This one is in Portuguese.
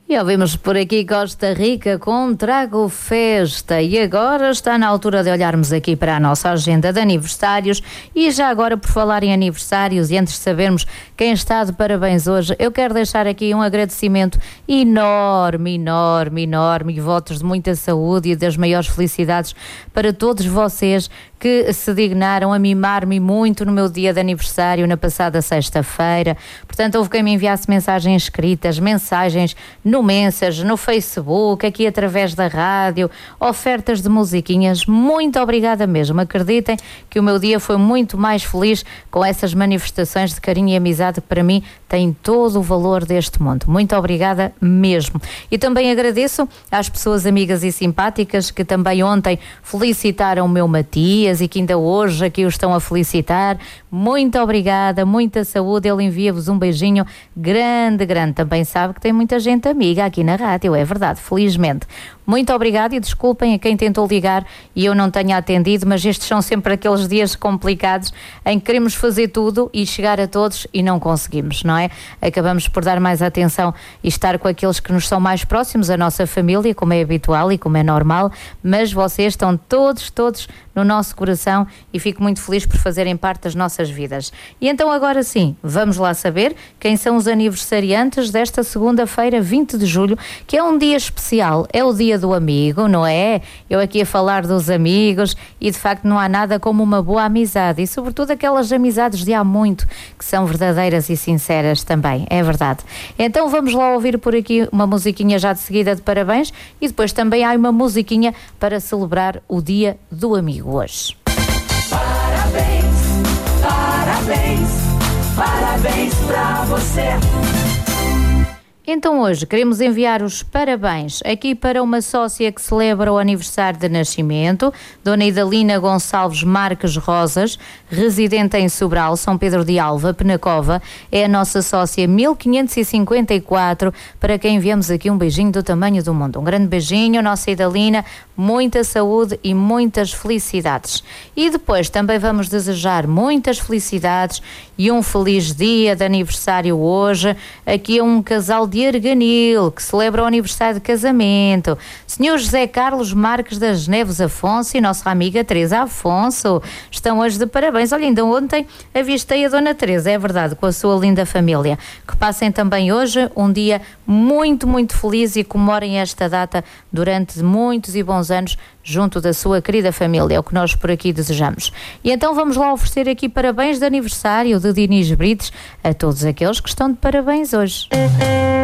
E ouvimos por aqui Costa Rica com Trago Festa. E agora está na altura de olharmos aqui para a nossa agenda de aniversários. E já agora, por falar em aniversários e antes de sabermos quem está de parabéns hoje, eu quero deixar aqui um agradecimento enorme e votos de muita saúde e das maiores felicidades para todos vocês que se dignaram a mimar-me muito no meu dia de aniversário, na passada sexta-feira. Portanto, houve quem me enviasse mensagens escritas, mensagens no Messenger, no Facebook, aqui através da rádio, ofertas de musiquinhas. Muito obrigada mesmo. Acreditem que o meu dia foi muito mais feliz com essas manifestações de carinho e amizade que para mim têm todo o valor deste mundo. Muito obrigada mesmo. E também agradeço às pessoas amigas e simpáticas que também ontem felicitaram o meu Matias e que ainda hoje aqui o estão a felicitar. Muito obrigada, muita saúde. Ele envia-vos um beijinho grande. Também sabe que tem muita gente amiga aqui na rádio, é verdade, felizmente. Muito obrigada e desculpem a quem tentou ligar e eu não tenha atendido, mas estes são sempre aqueles dias complicados em que queremos fazer tudo e chegar a todos e não conseguimos, não é? Acabamos por dar mais atenção e estar com aqueles que nos são mais próximos, a nossa família, como é habitual e como é normal, mas vocês estão todos no nosso coração e fico muito feliz por fazerem parte das nossas vidas. E então agora sim, vamos lá saber quem são os aniversariantes desta segunda-feira, 20 de julho, que é um dia especial, é o dia do amigo, não é? Eu aqui a falar dos amigos e de facto não há nada como uma boa amizade e sobretudo aquelas amizades de há muito que são verdadeiras e sinceras também, é verdade. Então vamos lá ouvir por aqui uma musiquinha já de seguida de parabéns e depois também há uma musiquinha para celebrar o dia do amigo hoje. Parabéns pra você. Então hoje queremos enviar os parabéns aqui para uma sócia que celebra o aniversário de nascimento, Dona Idalina Gonçalves Marques Rosas, residente em Sobral, São Pedro de Alva, Penacova, é a nossa sócia 1554, para quem enviamos aqui um beijinho do tamanho do mundo. Um grande beijinho, nossa Idalina, muita saúde e muitas felicidades. E depois também vamos desejar muitas felicidades e um feliz dia de aniversário hoje, aqui a um casal de Arganil, que celebra o aniversário de casamento. Senhor José Carlos Marques das Neves Afonso e nossa amiga Teresa Afonso estão hoje de parabéns. Olha, ainda ontem avistei a Dona Teresa, é verdade, com a sua linda família. Que passem também hoje um dia muito feliz e comemorem esta data durante muitos e bons anos junto da sua querida família, é o que nós por aqui desejamos. E então vamos lá oferecer aqui parabéns de aniversário de Dinis Brites a todos aqueles que estão de parabéns hoje.